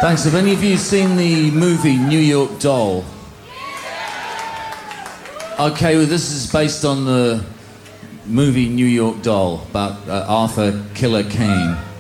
Thanks. Have any of you seen the movie New York Doll? Okay, well, this is based on the movie New York Doll about Arthur Killer Kane.